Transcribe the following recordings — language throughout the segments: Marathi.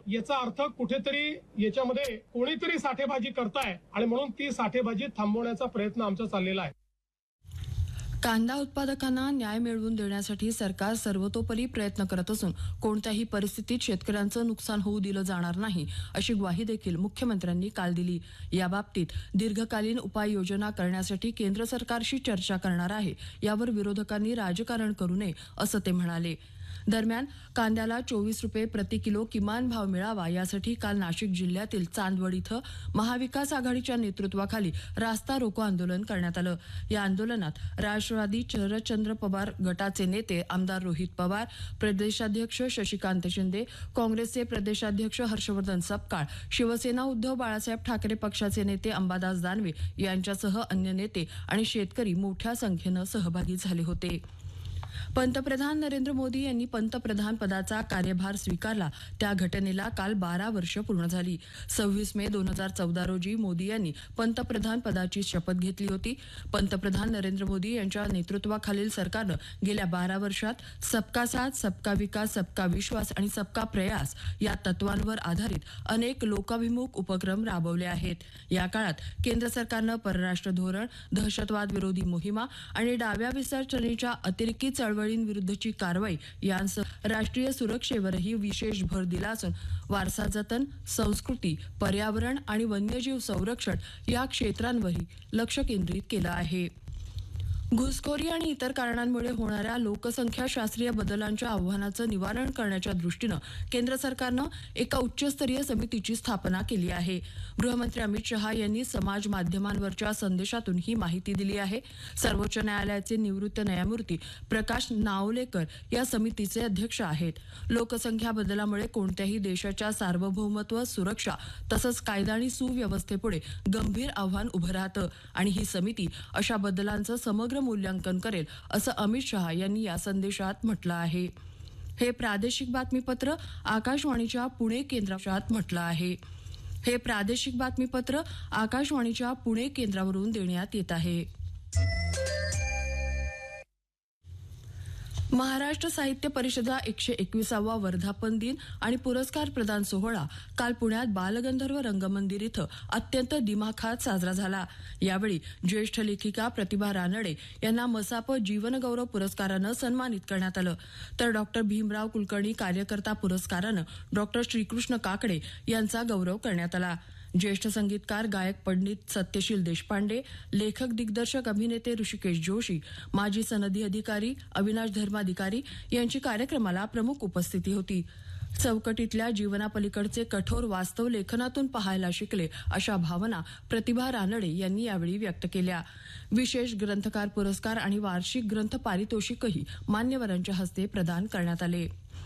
याचा अर्थ कुठेतरी याच्यामध्ये कोणीतरी साठेबाजी करताय आणि म्हणून ती साठेबाजी थांबवण्याचा प्रयत्न आमचा चाललेला आहे. कांदा उत्पादकांना न्याय मिळवून देण्यासाठी सरकार सर्वतोपरी प्रयत्न करत असून कोणत्याही परिस्थितीत शेतकऱ्यांचं नुकसान होऊ दिलं जाणार नाही अशी ग्वाही देखील मुख्यमंत्र्यांनी काल दिली. याबाबतीत दीर्घकालीन उपाययोजना करण्यासाठी केंद्र सरकारशी चर्चा करणार आहे. यावर विरोधकांनी राजकारण करू नये असं ते म्हणाले. दरम्यान कांद्याला 24 रुपये प्रति किलो किमान भाव मिळावा यासाठी काल नाशिक जिल्ह्यातील चांदवड इथं महाविकास आघाडीच्या नेतृत्वाखाली रास्ता रोको आंदोलन करण्यात आलं. या आंदोलनात राष्ट्रवादी शरदचंद्र पवार गटाचे नेते आमदार रोहित पवार, प्रदेशाध्यक्ष शशिकांत शिंदे, काँग्रेसचे प्रदेशाध्यक्ष हर्षवर्धन सपकाळ, शिवसेना उद्धव बाळासाहेब ठाकरे पक्षाचे नेते अंबादास दानवे यांच्यासह अन्य नेते आणि शेतकरी मोठ्या संख्येनं सहभागी झाले होते. पंतप्रधान नरेंद्र मोदी यांनी पंतप्रधान पदाचा कार्यभार स्वीकारला त्या घटनेला काल 12 वर्ष पूर्ण झाली. 26 मे 2014 रोजी मोदी यांनी पंतप्रधान पदाची शपथ घेतली होती. पंतप्रधान नरेंद्र मोदी यांच्या नेतृत्वाखालील सरकारनं गेल्या 12 वर्षात सबका साथ, सबका विकास, सबका विश्वास आणि सबका प्रयास या तत्वांवर आधारित अनेक लोकाभिमुख उपक्रम राबवले आहेत. या काळात केंद्र सरकारनं परराष्ट्र धोरण, दहशतवाद विरोधी मोहिमा आणि डाव्या विचारसरणीच्या अतिरेकी चळवळींविरुद्धची कारवाई यांसह राष्ट्रीय सुरक्षेवरही विशेष भर दिला असून वारसा जतन, संस्कृती, पर्यावरण आणि वन्यजीव संरक्षण या क्षेत्रांवरही लक्ष केंद्रित केलं आहे. घुसखोरी आणि इतर कारणांमुळे होणाऱ्या लोकसंख्याशास्त्रीय बदलांच्या आव्हानाचं निवारण करण्याच्या दृष्टीनं केंद्र सरकारनं एका उच्चस्तरीय समितीची स्थापना केली आहे. गृहमंत्री अमित शहा यांनी समाज माध्यमांवरच्या संदेशातून ही माहिती दिली आहे. सर्वोच्च न्यायालयाचे निवृत्त न्यायमूर्ती प्रकाश नावलेकर या समितीचे अध्यक्ष आहेत. लोकसंख्या बदलामुळे कोणत्याही देशाच्या सार्वभौमत्व, सुरक्षा तसंच कायदा आणि सुव्यवस्थेपुढे गंभीर आव्हान उभं राहतं आणि ही समिती अशा बदलांचं समग्र मूल्यांकन करेल असं अमित शहा यांनी या संदेशात म्हटलं आहे. हे प्रादेशिक बातमीपत्र आकाशवाणीच्या पुणे केंद्रात म्हटलं आहे. हे प्रादेशिक बातमीपत्र आकाशवाणीच्या पुणे केंद्रावरून देण्यात येत आहे. महाराष्ट्र साहित्य परिषदा 121वा वर्धापन दिन आणि पुरस्कार प्रदान सोहळा काल पुण्यात बालगंधर्व रंगमंदिर इथं अत्यंत दिमाखात साजरा झाला. यावेळी ज्येष्ठ लेखिका प्रतिभा रानडे यांना मसाप जीवनगौरव पुरस्कारानं सन्मानित करण्यात आलं. तर डॉक्टर भीमराव कुलकर्णी कार्यकर्ता पुरस्कारानं डॉक्टर श्रीकृष्ण काकडे यांचा गौरव करण्यात आला. ज्येष्ठ संगीतकार गायक पंडित सत्यशील देशपांडे, लेखक दिग्दर्शक अभिनेते ऋषिकेश जोशी, माजी सनदी अधिकारी अविनाश धर्माधिकारी यांची कार्यक्रमाला प्रमुख उपस्थिती होती. चौकटीतल्या जीवनापलीकडचे कठोर वास्तव लेखनातून पाहायला शिकले अशा भावना प्रतिभा रानडे यांनी यावेळी व्यक्त केल्या. विशेष ग्रंथकार पुरस्कार आणि वार्षिक ग्रंथ पारितोषिकही मान्यवरांच्या हस्ते प्रदान करण्यात आले.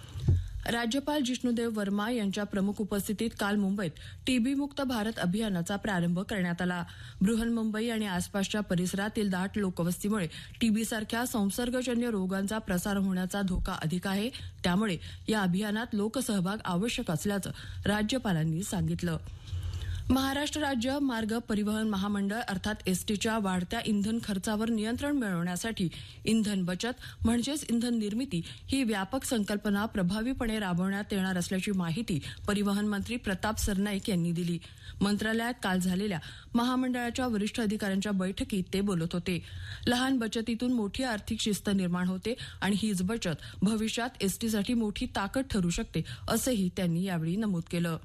राज्यपाल जिष्णुदेव वर्मा यांच्या प्रमुख उपस्थितीत काल मुंबईत टीबी मुक्त भारत अभियानाचा प्रारंभ करण्यात आला. बृहन्मुंबई आणि आसपासच्या परिसरातील दाट लोकवस्तीमुळे टीबीसारख्या संसर्गजन्य रोगांचा प्रसार होण्याचा धोका अधिक आहे. त्यामुळे या अभियानात लोकसहभाग आवश्यक असल्याचं राज्यपालांनी सांगितलं. महाराष्ट्र राज्य मार्ग परिवहन महामंडळ अर्थात एसटीच्या वाढत्या इंधन खर्चावर नियंत्रण मिळवण्यासाठी इंधन बचत म्हणजेच इंधन निर्मिती ही व्यापक संकल्पना प्रभावीपणे राबवण्यात येणार असल्याची माहिती परिवहन मंत्री प्रताप सरनाईक यांनी दिली. मंत्रालयात काल झालेल्या महामंडळाच्या वरिष्ठ अधिकाऱ्यांच्या बैठकीत ते बोलत होते. लहान बचतीतून मोठी आर्थिक शिस्त निर्माण होते आणि हीच बचत भविष्यात एसटीसाठी मोठी ताकद ठरू शकते असंही त्यांनी यावेळी नमूद केलं.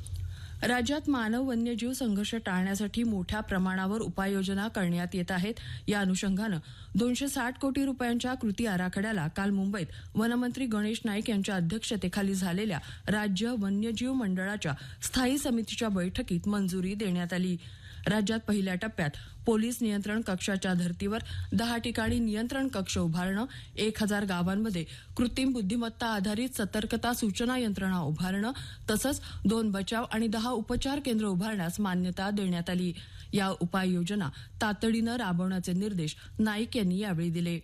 राज्यात मानव वन्यजीव संघर्ष टाळण्यासाठी मोठ्या प्रमाणावर उपाययोजना करण्यात येत आहेत. या अनुषंगानं 260 कोटी रुपयांच्या कृती आराखड्याला काल मुंबईत वनमंत्री गणेश नाईक यांच्या अध्यक्षतेखाली झालेल्या राज्य वन्यजीव मंडळाच्या स्थायी समितीच्या बैठकीत मंजुरी देण्यात आली. राज्यात पहिल्या टप्प्यात पोलीस नियंत्रण कक्षाच्या धर्तीवर 10 ठिकाणी नियंत्रण कक्ष उभारणं, 1000 गावांमध्ये कृत्रिम बुद्धिमत्ता आधारित सतर्कता सूचना यंत्रणा उभारणं तसंच 2 बचाव आणि 10 उपचार केंद्र उभारण्यास मान्यता देण्यात आली. या उपाययोजना तातडीनं राबवण्याचे निर्देश नाईक यांनी यावेळी दिले.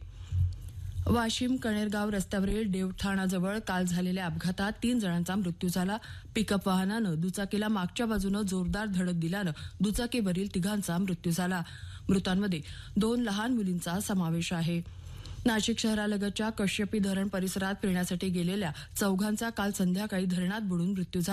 वाशिम कणेरगाव रस्त्यावरील देवठाणाजवळ काल झालेल्या अपघातात 3 जणांचा मृत्यू झाला. पिकअप वाहनानं दुचाकीला मागच्या बाजूनं जोरदार धडक दिल्यानं दुचाकीवरील 3घांचा मृत्यू झाला. मृतांमध्ये 2 लहान मुलींचा समावेश आहे. नाशिक शहरालगतच्या कश्यपी धरण परिसरात फिरण्यासाठी गेलेल्या 4घांचा काल संध्याकाळी धरणात बुडून मृत्यू झाला.